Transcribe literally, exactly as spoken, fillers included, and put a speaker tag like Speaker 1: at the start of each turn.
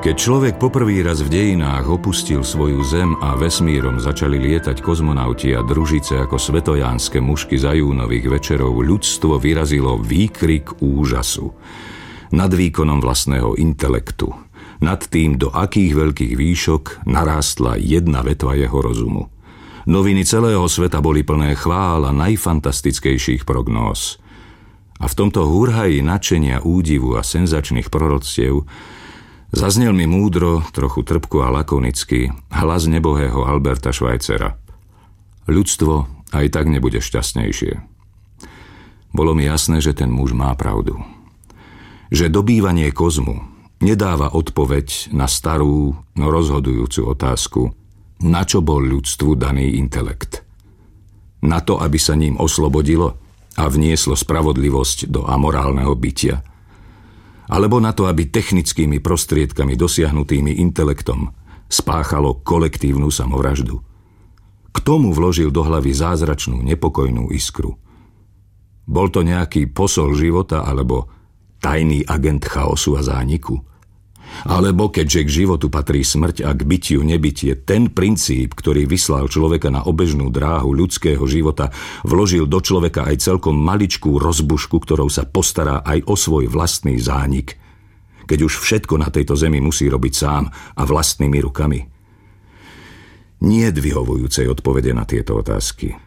Speaker 1: Keď človek poprvý raz v dejinách opustil svoju zem a vesmírom začali lietať kozmonauti a družice ako svetojánske mušky za júnových večerov, ľudstvo vyrazilo výkrik úžasu nad výkonom vlastného intelektu, nad tým, do akých veľkých výšok narástla jedna vetva jeho rozumu. Noviny celého sveta boli plné chvál a najfantastickejších prognóz. A v tomto húrhaji nadšenia, údivu a senzačných proroctiev zaznel mi múdro, trochu trpko a lakonicky hlas nebohého Alberta Schweitzera. Ľudstvo aj tak nebude šťastnejšie. Bolo mi jasné, že ten muž má pravdu. Že dobývanie kozmu nedáva odpoveď na starú, no rozhodujúcu otázku, na čo bol ľudstvu daný intelekt. Na to, aby sa ním oslobodilo a vnieslo spravodlivosť do amorálneho bytia, alebo na to, aby technickými prostriedkami dosiahnutými intelektom spáchalo kolektívnu samovraždu. K tomu vložil do hlavy zázračnú nepokojnú iskru. Bol to nejaký posol života alebo tajný agent chaosu a zániku? Alebo keďže k životu patrí smrť a k bytiu nebytie, ten princíp, ktorý vyslal človeka na obežnú dráhu ľudského života, vložil do človeka aj celkom maličkú rozbušku, ktorou sa postará aj o svoj vlastný zánik, keď už všetko na tejto zemi musí robiť sám a vlastnými rukami? Nie vyhovujúcej odpovede na tieto otázky.